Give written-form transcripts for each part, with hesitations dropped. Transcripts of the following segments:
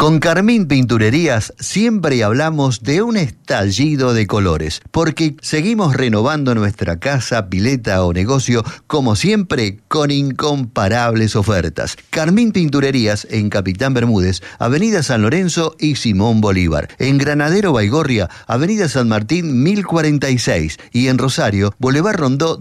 Con Carmín Pinturerías siempre hablamos de un estallido de colores, porque seguimos renovando nuestra casa, pileta o negocio, como siempre, con incomparables ofertas. Carmín Pinturerías en Capitán Bermúdez, Avenida San Lorenzo y Simón Bolívar. En Granadero Baigorria, Avenida San Martín 1046 y en Rosario, Boulevard Rondó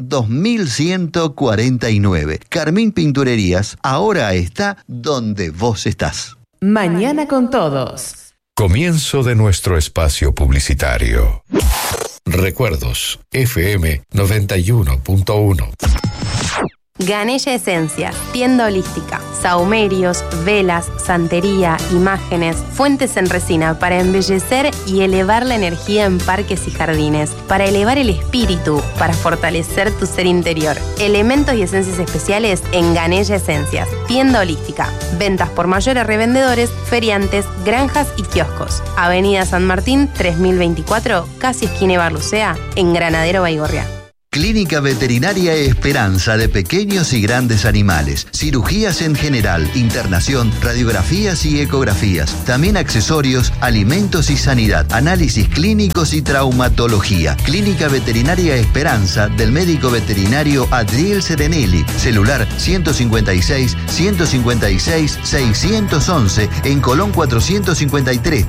2149. Carmín Pinturerías ahora está donde vos estás. Mañana con todos. Comienzo de nuestro espacio publicitario. Recuerdos FM 91.1. Ganella Esencias, tienda holística, sahumerios, velas, santería, imágenes, fuentes en resina para embellecer y elevar la energía en parques y jardines, para elevar el espíritu, para fortalecer tu ser interior. Elementos y esencias especiales en Ganella Esencias, tienda holística. Ventas por mayor a revendedores, feriantes, granjas y kioscos. Avenida San Martín 3024, casi esquina Barlucea, en Granadero Baigorria. Clínica Veterinaria Esperanza de pequeños y grandes animales. Cirugías en general, internación, radiografías y ecografías. También accesorios, alimentos y sanidad, análisis clínicos y traumatología. Clínica Veterinaria Esperanza del médico veterinario Adriel Serenelli. Celular 156-156-611 en Colón 453,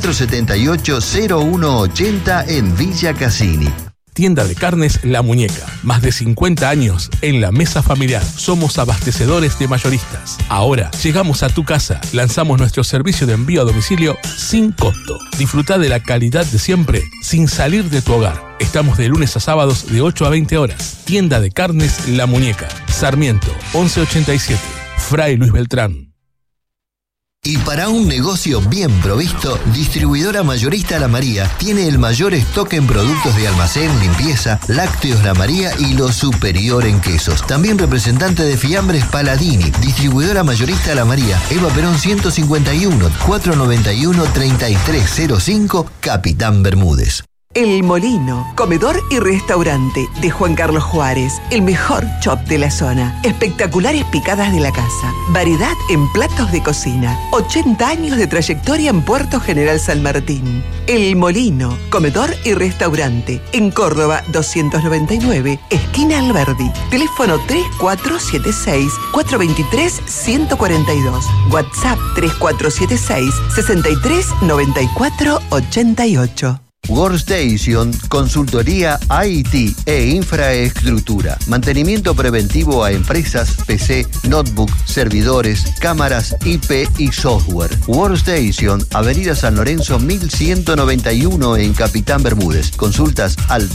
478-0180 en Villa Cassini. Tienda de carnes La Muñeca. Más de 50 años en la mesa familiar. Somos abastecedores de mayoristas. Ahora llegamos a tu casa. Lanzamos nuestro servicio de envío a domicilio sin costo. Disfruta de la calidad de siempre sin salir de tu hogar. Estamos de lunes a sábados de 8 a 20 horas. Tienda de carnes La Muñeca. Sarmiento 1187. Fray Luis Beltrán. Y para un negocio bien provisto, Distribuidora Mayorista La María tiene el mayor stock en productos de almacén, limpieza, lácteos La María y lo superior en quesos. También representante de fiambres Paladini. Distribuidora Mayorista La María, Eva Perón 151, 491-3305, Capitán Bermúdez. El Molino, comedor y restaurante de Juan Carlos Juárez, el mejor chop de la zona. Espectaculares picadas de la casa, variedad en platos de cocina, 80 años de trayectoria en Puerto General San Martín. El Molino, comedor y restaurante, en Córdoba 299, esquina Alberdi. Teléfono 3476-423-142. WhatsApp 3476-639488. Workstation, consultoría IT e infraestructura, mantenimiento preventivo a empresas, PC, notebook, servidores, cámaras, IP y software. Workstation, Avenida San Lorenzo 1191 en Capitán Bermúdez. Consultas al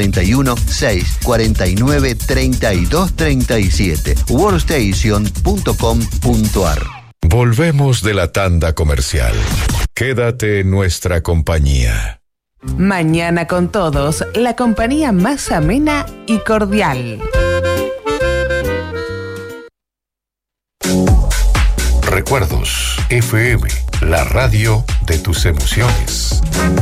341-649-3237. Workstation.com.ar. Volvemos de la tanda comercial. Quédate en nuestra compañía. Mañana con todos, la compañía más amena y cordial. Recuerdos FM, la radio de tus emociones.